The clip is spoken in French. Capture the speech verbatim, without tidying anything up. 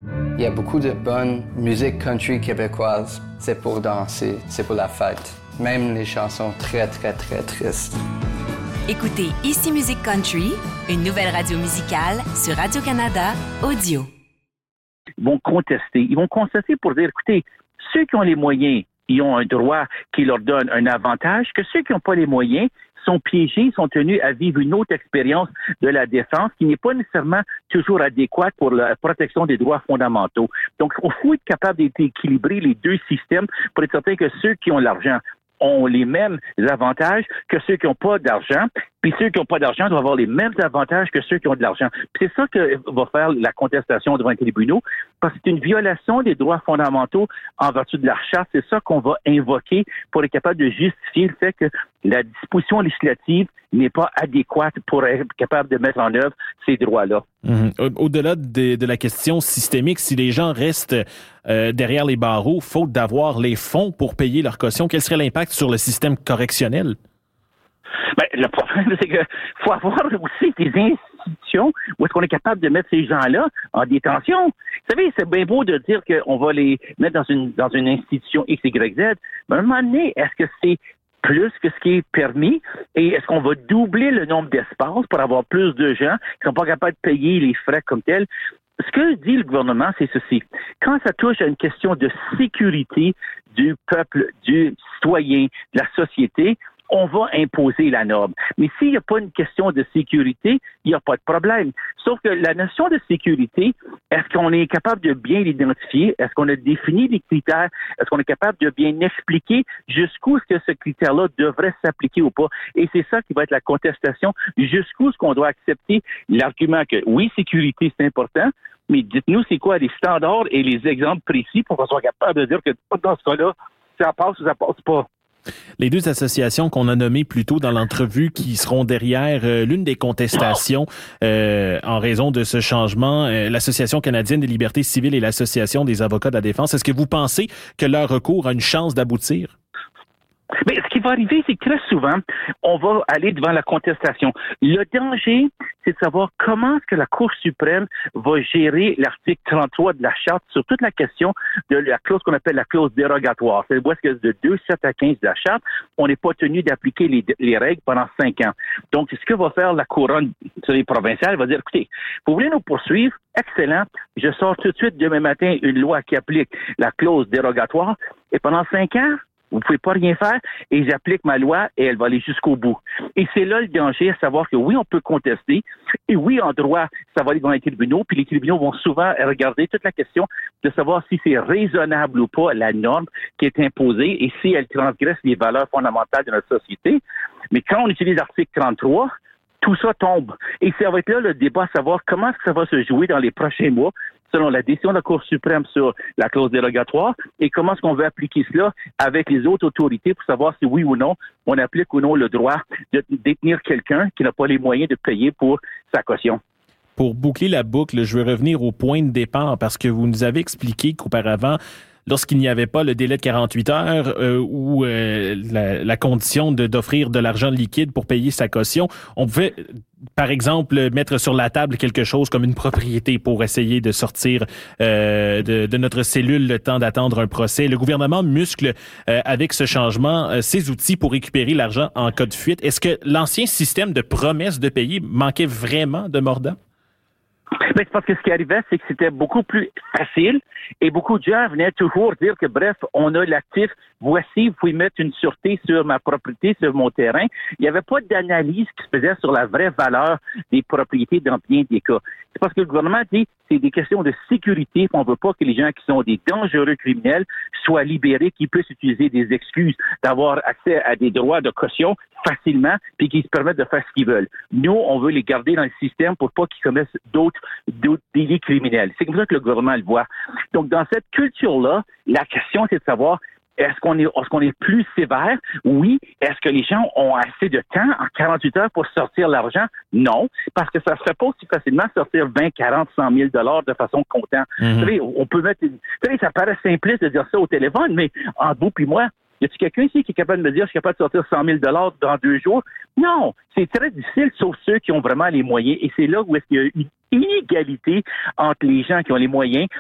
Il y a beaucoup de bonne musique country québécoise. C'est pour danser, c'est pour la fête. Même les chansons très, très, très tristes. Écoutez Ici Musique Country, une nouvelle radio musicale sur Radio-Canada Audio. Ils vont contester. Ils vont contester pour dire, écoutez, ceux qui ont les moyens, ils ont un droit qui leur donne un avantage, que ceux qui n'ont pas les moyens sont piégés, sont tenus à vivre une autre expérience de la défense qui n'est pas nécessairement toujours adéquate pour la protection des droits fondamentaux. Donc, il faut être capable d'équilibrer les deux systèmes pour être certain que ceux qui ont l'argent ont les mêmes avantages que ceux qui n'ont pas d'argent, puis ceux qui n'ont pas d'argent doivent avoir les mêmes avantages que ceux qui ont de l'argent. Puis c'est ça que va faire la contestation devant les tribunaux, parce que c'est une violation des droits fondamentaux en vertu de la charte. C'est ça qu'on va invoquer pour être capable de justifier le fait que la disposition législative n'est pas adéquate pour être capable de mettre en œuvre ces droits-là. Mmh. Au-delà de, de la question systémique, si les gens restent euh, derrière les barreaux, faute d'avoir les fonds pour payer leur caution, quel serait l'impact sur le système correctionnel? Ben, le problème, c'est qu'il faut avoir aussi des institutions où est-ce qu'on est capable de mettre ces gens-là en détention. Vous savez, c'est bien beau de dire qu'on va les mettre dans une, dans une institution X, Y, Z, mais à un moment donné, est-ce que c'est plus que ce qui est permis? Et est-ce qu'on va doubler le nombre d'espaces pour avoir plus de gens qui sont pas capables de payer les frais comme tels? Ce que dit le gouvernement, c'est ceci. Quand ça touche à une question de sécurité du peuple, du citoyen, de la société, on va imposer la norme. Mais s'il n'y a pas une question de sécurité, il n'y a pas de problème. Sauf que la notion de sécurité, est-ce qu'on est capable de bien l'identifier? Est-ce qu'on a défini les critères? Est-ce qu'on est capable de bien expliquer jusqu'où est-ce que ce critère-là devrait s'appliquer ou pas? Et c'est ça qui va être la contestation. Jusqu'où est-ce qu'on doit accepter l'argument que oui, sécurité, c'est important, mais dites-nous c'est quoi les standards et les exemples précis pour qu'on soit capable de dire que dans ce cas-là, ça passe ou ça passe pas. Les deux associations qu'on a nommées plus tôt dans l'entrevue qui seront derrière euh, l'une des contestations euh, en raison de ce changement, euh, l'Association canadienne des libertés civiles et l'Association des avocats de la défense, est-ce que vous pensez que leur recours a une chance d'aboutir? Mais ce qui va arriver, c'est que très souvent, on va aller devant la contestation. Le danger, c'est de savoir comment est-ce que la Cour suprême va gérer l'article trente-trois de la Charte sur toute la question de la clause qu'on appelle la clause dérogatoire. C'est où est-ce que de deux sept à quinze de la Charte, on n'est pas tenu d'appliquer les, les règles pendant cinq ans. Donc, ce que va faire la couronne sur les provinciales, elle va dire, écoutez, vous voulez nous poursuivre? Excellent. Je sors tout de suite demain matin une loi qui applique la clause dérogatoire et pendant cinq ans, vous ne pouvez pas rien faire et j'applique ma loi et elle va aller jusqu'au bout. Et c'est là le danger, à savoir que oui, on peut contester et oui, en droit, ça va aller devant les tribunaux, puis les tribunaux vont souvent regarder toute la question de savoir si c'est raisonnable ou pas la norme qui est imposée et si elle transgresse les valeurs fondamentales de notre société. Mais quand on utilise l'article trente-trois, tout ça tombe. Et ça va être là le débat à savoir comment est-ce que ça va se jouer dans les prochains mois selon la décision de la Cour suprême sur la clause dérogatoire et comment est-ce qu'on veut appliquer cela avec les autres autorités pour savoir si oui ou non on applique ou non le droit de détenir quelqu'un qui n'a pas les moyens de payer pour sa caution. Pour boucler la boucle, je veux revenir au point de départ parce que vous nous avez expliqué qu'auparavant, lorsqu'il n'y avait pas le délai de quarante-huit heures euh, ou euh, la, la condition de, d'offrir de l'argent liquide pour payer sa caution, on pouvait, par exemple, mettre sur la table quelque chose comme une propriété pour essayer de sortir euh, de, de notre cellule le temps d'attendre un procès. Le gouvernement muscle, euh, avec ce changement, euh, ses outils pour récupérer l'argent en cas de fuite. Est-ce que l'ancien système de promesse de payer manquait vraiment de mordant? Ben, c'est parce que ce qui arrivait, c'est que c'était beaucoup plus facile et beaucoup de gens venaient toujours dire que, bref, on a l'actif, voici, vous pouvez mettre une sûreté sur ma propriété, sur mon terrain. Il n'y avait pas d'analyse qui se faisait sur la vraie valeur des propriétés dans bien des cas. C'est parce que le gouvernement dit c'est des questions de sécurité. On ne veut pas que les gens qui sont des dangereux criminels soient libérés, qu'ils puissent utiliser des excuses, d'avoir accès à des droits de caution facilement, puis qu'ils se permettent de faire ce qu'ils veulent. Nous, on veut les garder dans le système pour pas qu'ils commettent d'autres, d'autres délits criminels. C'est comme ça que le gouvernement le voit. Donc, dans cette culture-là, la question, c'est de savoir est-ce qu'on est, est-ce qu'on est plus sévère? Oui. Est-ce que les gens ont assez de temps en quarante-huit heures pour sortir l'argent? Non. Parce que ça se fait pas aussi facilement sortir vingt, quarante, cent mille dollars de façon comptante. Mm-hmm. Vous savez, on peut mettre une, vous savez, ça paraît simpliste de dire ça au téléphone, mais en vous puis moi, y a-t-il quelqu'un ici qui est capable de me dire je suis capable de sortir cent mille dollars dans deux jours? Non. C'est très difficile, sauf ceux qui ont vraiment les moyens. Et c'est là où est-ce qu'il y a une inégalité entre les gens qui ont les moyens